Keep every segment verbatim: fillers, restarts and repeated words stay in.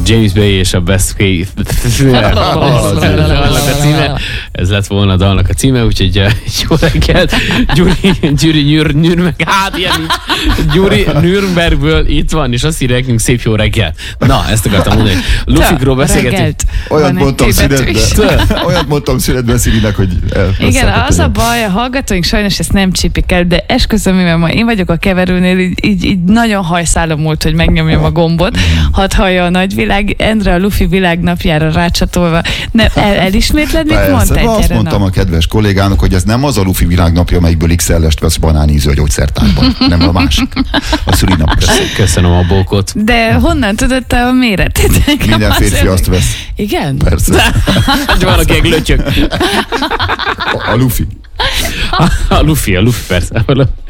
James Bay és a Best Faith. Ez lett volna a dalnak a címe, úgyhogy jó reggelt. Gyuri, Gyuri, Nyűr, Nyűr, meg hát ilyen így. Gyuri Nürnbergből itt van, és azt írják nekünk szép jó reggelt. Na, ezt akartam mondani. Lufikról beszélgetünk. Olyat mondtam szünetben, olyat mondtam szünetben Szirinek, hogy igen, az a baj, a hallgatóink sajnos ezt nem csípik el, de esküszöm, mivel ma én vagyok a keverőnél, így, így, így nagyon hajszálom múlt, hogy megnyomjam a gombot. Hadd hallja a nagyvilág, Endre a Lufi világnapjára rácsatolva. Nem, el, elismétled, mit mondtál? Azt mondtam a kedves kollégának, hogy ez nem az a Lufi világnapja, amelyikből iksz el-est vesz banáníző a gyógyszertárban, nem a másik. A szülinap. Köszönöm a bókot. De honnan tudod te a méretét? Minden férfi azt vesz. Igen? Persze. Van, akinek lötyök. A, a Lufi. A, a Lufi, a Lufi persze.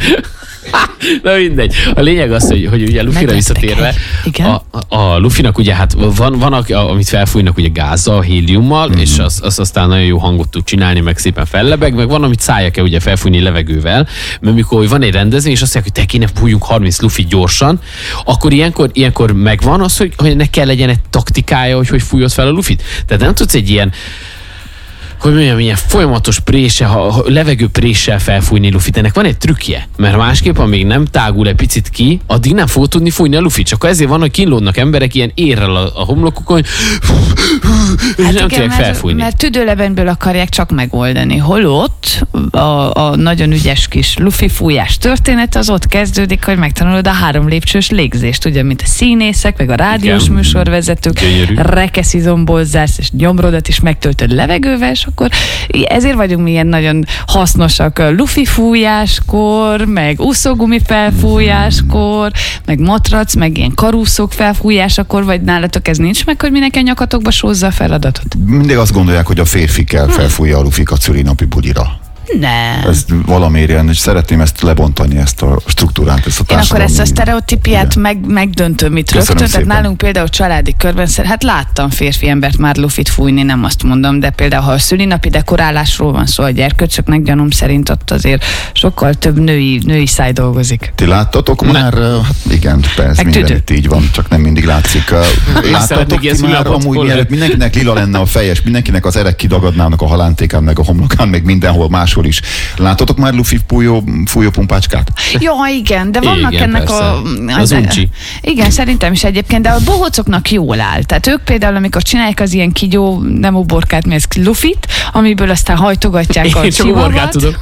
Na mindegy. A lényeg az, hogy, hogy ugye Lufira visszatérve, a, a Lufinak ugye hát van, van amit felfújnak ugye gázzal, héliummal, mm-hmm. és az, az aztán nagyon jó hangot tud csinálni, meg szépen fellebeg, meg van, amit szállja kell ugye felfújni levegővel, mert mikor van egy rendezvény, és azt mondják, hogy te kéne fújjunk harminc Lufit gyorsan, akkor ilyenkor, ilyenkor megvan az, hogy, hogy ne kell legyen egy taktikája, hogy hogy fújod fel a Lufit. Tehát nem tudsz egy ilyen hogy mondjam, ilyen folyamatos prése, ha levegő préssel felfújni Lufit, ennek van egy trükkje, mert másképp, amíg nem tágul egy picit ki, addig nem fog tudni fújni a Lufit, csak ezért van, hogy kínlódnak emberek ilyen érrel a, a homlokukon, hogy hát nem tudják felfújni. Mert tüdőlebenyből akarják csak megoldani. Holott a, a nagyon ügyes kis Lufi fújás történet az ott kezdődik, hogy megtanulod a három lépcsős légzést, ugye, mint a színészek, meg a rádiós igen. műsorvezetők, rekeszizombolzás, és gyomrodat is megtöltöd levegővel, és akkor ezért vagyunk mi ilyen nagyon hasznosak Lufi fújáskor, meg úszógumi felfújáskor, meg matrac, meg ilyen karúszók felfújásakor, vagy nálatok ez nincs meg, hogy mindenki a nyakatokba sózza a feladatot? Mindig azt gondolják, hogy a férfi kell felfújja a Lufikat szülinapi bugyira. Nem. Ezt valamérjen, és szeretném ezt lebontani, ezt a struktúrát, ezt a társadalmi... Én akkor ezt a sztereotípiát meg, megdöntöm itt rögtön. Tehát nálunk például családi körben, hát láttam férfi embert már Lufit fújni, nem azt mondom, de például ha a szülinapi dekorálásról van szó a gyerkőcöknek, gyanúm szerint ott azért sokkal több női, női száj dolgozik. Ti láttatok ne. már? Hát igen, persze, minden itt így van, csak nem mindig látszik. Láttatok ti már amúgy, mielőtt mindenkinek lila lenne a fejes, mindenkinek az erek kidagadnának a halántékán, meg a homlokán, meg mindenhol más is. Látotok már Lufi fújó, fújópumpácskát? Jó, igen, de vannak igen, ennek persze. a... Az uncsi. Igen, szerintem is egyébként, de a bohócoknak jól áll. Tehát ők például, amikor csinálják az ilyen kígyó, nem uborkát, mi ez Lufit, amiből aztán hajtogatják a csivagat. Én csak uborkát tudok.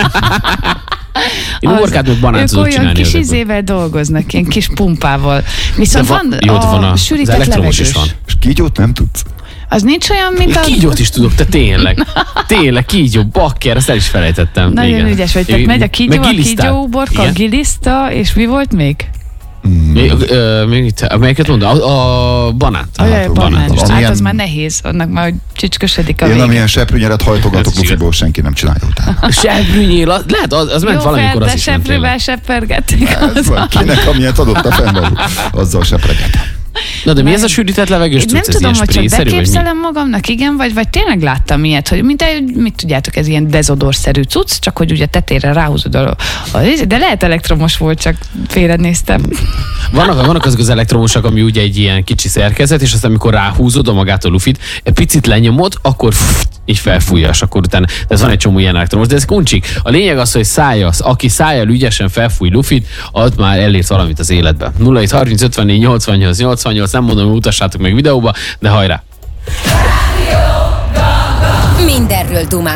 Én uborkát meg banát tudok csinálni. Ők olyan kis izével dolgoznak, ilyen kis pumpával. Viszont van, van, jó, a, van a sűrített levegős. Is van. És kígyót nem tudsz? Az nincs olyan, mint a... Kígyót is tudok, te tényleg. Tényleg, kígyó, bakker, azt el is felejtettem. Nagyon igen. ügyes vagy, tehát megy a kígyó, a kígyó uborka, a giliszta, és mi volt még? Mm. Még, ö, még itt, melyiket mondom? A, a banát. A, a, a banát. banát. Hát az már nehéz, annak már hogy csicskosödik a vége. vége. Én amilyen seprűnyeret hajtogatok Lufiból, senki nem csinálja utána. Seprűnyél, lehet, az, az ment valamikor az is. Jó, seprűvel sepergették. Kinek amilyet adott a fennvaló, azzal sepregetem. Na de mi ez a sűrített levegős cucc? Nem tudom, hogy csak beképzelem magamnak, igen, vagy, vagy tényleg láttam ilyet, hogy mint egy, mit tudjátok, ez ilyen dezodorszerű cucc, csak hogy ugye tetére ráhúzod a, a de lehet elektromos volt, csak félrenéztem. Vannak, vannak azok az elektromosak, ami ugye egy ilyen kicsi szerkezet, és aztán amikor ráhúzod a magát a Lufit, egy picit lenyomod, akkor pff, így felfújja, és akkor utána, de ez van egy csomó ilyen elektromos, de ez kuncsik. A lényeg az, hogy szájjal, aki szájjal ügyesen felfúj Lufit, az már elért valamit az életbe. nulla hét harminc ötvennégy nyolcvannyolc nyolcvannyolc, nem mondom, hogy utassátok meg videóba, de hajrá! Mindenről dumál.